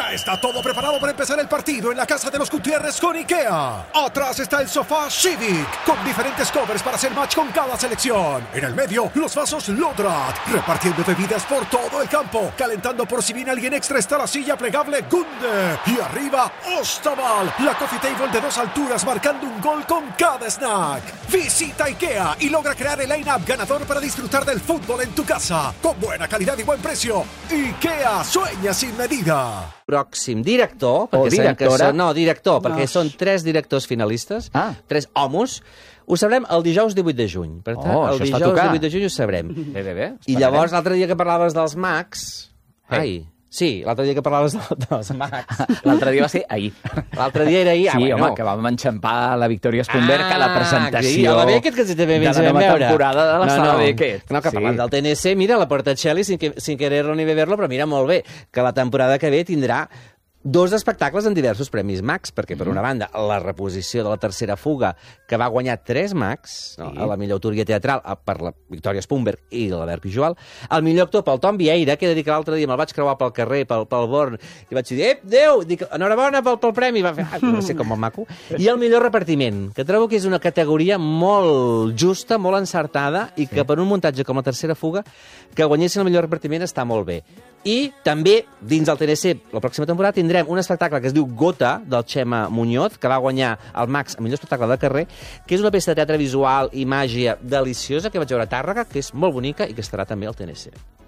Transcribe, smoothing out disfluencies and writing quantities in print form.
Ya está todo preparado para empezar el partido en la casa de los Gutiérrez con IKEA. Atrás está el sofá Civic, con diferentes covers para hacer match con cada selección. En el medio, los vasos Lodrat, repartiendo bebidas por todo el campo. Calentando por si viene alguien extra está la silla plegable Gunde. Y arriba, Ostaval, la coffee table de 2 alturas marcando un gol con cada snack. Visita IKEA y logra crear el line-up ganador para disfrutar del fútbol en tu casa. Con buena calidad y buen precio. IKEA sueña sin medida. Pròxim director, perquè sabem que director, perquè són 3 directors finalistes, 3 homos. Ho sabrem el dijous 18 de juny. Per tant, el dijous 18 de juny ho sabrem. Bé. I llavors, l'altre dia que parlaves dels Macs... Sí, l'altre dia que parlaves dels Macs. L'altre dia va ser ahir. L'altre dia era ahir. Sí, home, que vam enxampar la Victòria Espumberg a la presentació de la nova temporada de la Sala Beckett. No, que parlant del TNC, mira, la Portacelli, sin quererlo ni beberlo, però mira, molt bé, que la temporada que ve tindrà 2 espectacles en diversos premis Max, perquè, per una banda, la reposició de La tercera fuga, que va guanyar 3 Max, a la millor autoria teatral per la Victòria Espumberg i l'Albert Pijual, el millor actor pel Tom Vieira, que he de dir que l'altre dia me'l vaig creuar pel carrer, pel Born, i vaig dir, Déu, enhorabona pel premi, va fer, va ser com el maco, i el millor repartiment, que trobo que és una categoria molt justa, molt encertada, i que per un muntatge com La tercera fuga, que guanyessin el millor repartiment està molt bé. I també, dins del TNC, la pròxima temporada tindrem un espectacle que es diu Gota, del Xema Muñoz, que va guanyar el Max a millor espectacle de carrer, que és una peça de teatre visual i màgia deliciosa que vaig veure a Tàrrega, que és molt bonica i que estarà també al TNC.